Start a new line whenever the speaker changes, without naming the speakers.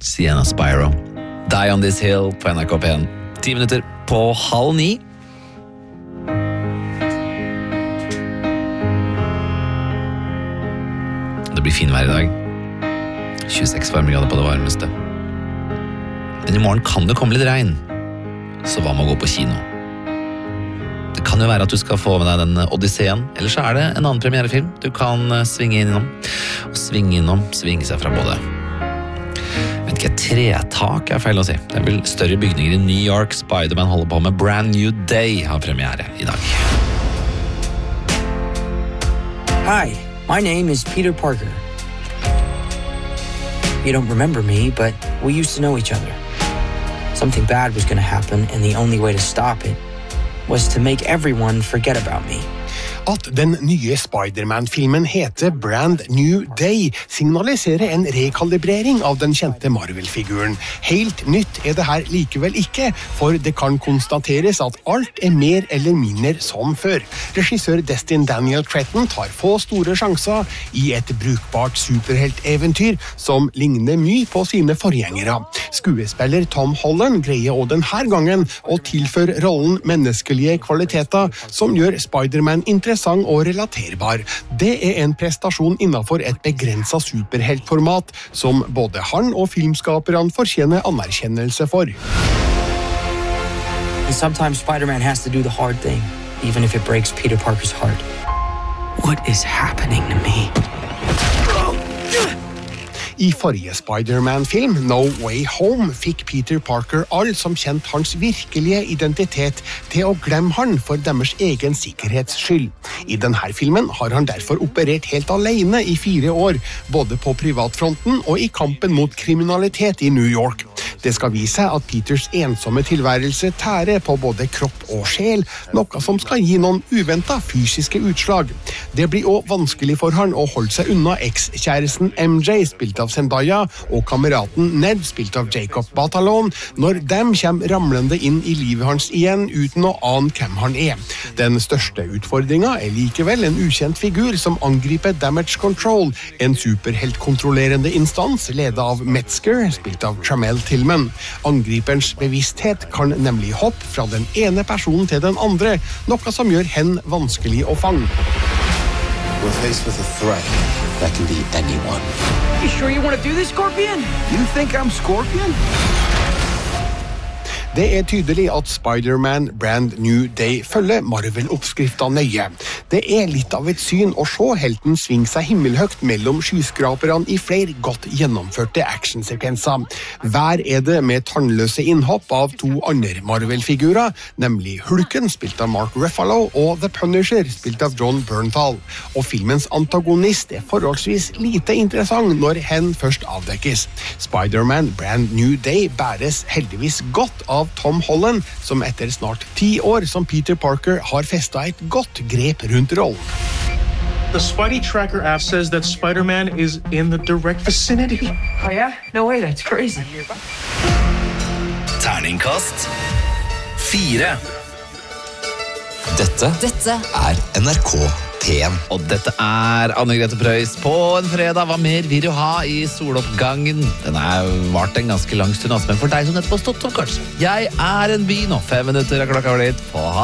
Sienna Spyro. Die on this hill på NRK P1. 10 minutter på 8:30. Det blir finvær i dag. 26 varmegrader på det varmeste. Men i morgen kan det komme litt regn. Så hva med å gå på kino? Det kan jo være at du skal få med deg den Odysseen, eller så er det en annen premierefilm du kan svinge innom. Og svinge seg fra både. Vet ikke, tretak er feil å si. Det er vel større bygninger i New York. Spider-Man holder på med Brand New Day har premiere i dag.
Hi, my name is Peter Parker. You don't remember me, but we used to know each other. Something bad was going to happen, and the only way to stop it was to make everyone forget about me.
At den nye Spider-Man-filmen heter Brand New Day, signaliserer en rekalibrering av den kjente Marvel-figuren. Helt nytt er det her likevel ikke, for det kan konstateres at alt er mer eller mindre som før. Regissør Destin Daniel Cretton tar få store sjanser i et brukbart superhelteventyr som ligner mye på sine forgjengere. Skuespiller Tom Holland greier også denne gangen å tilføre rollen menneskelige kvaliteter som gjør Spider-Man interessant og relaterbar. Det er en prestasjon innenfor et begrenset superheltformat som både han og filmskaperne fortjener anerkjennelse for.
And sometimes Spider-Man has to do the hard thing, even if it breaks Peter Parker's heart. What is happening to me?
I forrige Spider-Man-film, No Way Home, fikk Peter Parker all som kjent hans virkelige identitet til å glemme han for deres egen sikkerhets skyld. I denne filmen har han derfor operert helt alene i 4 år, både på privatfronten og i kampen mot kriminalitet i New York. Det skal vise seg at Peters ensomme tilværelse tærer på både kropp og sjel, noe som skal gi noen uventet fysiske utslag. Det blir også vanskelig for han å holde seg unna ekskjæresten MJ, spilt av Zendaya, og kameraten Ned, spilt av Jacob Batalon, når de kommer ramlende inn i livet hans igjen uten å ane hvem han er. Den største utfordringen er likevel en ukjent figur som angriper Damage Control, en superheltkontrollerende instans ledet av Metzger, spilt av Tramell Tillman. Angriperens bevissthet kan nemlig hoppe fra den ene personen til den andre, noe som gjør hen vanskelig å fange.
We're faced with a threat that can be anyone.
You sure you want to do this, Scorpion?
You think I'm Scorpion?
Det er tydelig at Spider-Man Brand New Day følger Marvel-oppskrifta nøye. Det er litt av et syn å se helten svinge seg himmelhøgt mellom skyskraperne i flere godt gjennomførte actionsekvenser. Hver er det med tannløse innhopp av 2 andre Marvel-figurer, nemlig Hulken, spilt av Mark Ruffalo, og The Punisher, spilt av John Bernthal. Og filmens antagonist er forholdsvis lite interessant når hen først avdekkes. Spider-Man Brand New Day bæres heldigvis godt av Tom Holland, som etter snart 10 år som Peter Parker har festet et godt grep rundt rollen.
The Spidey Tracker app says that Spider-Man is in the direct vicinity.
Oh yeah? No way, that's crazy.
Terningkast 4.
Dette er NRK P1.
Og dette er Anne-Grete Preus på en fredag. Hva mer vil du ha i soloppgangen? Den er vart en ganske lang stund, men for deg som nettopp har stått opp, kanskje. Jeg er en by nå. 5 minutter er klokka blitt på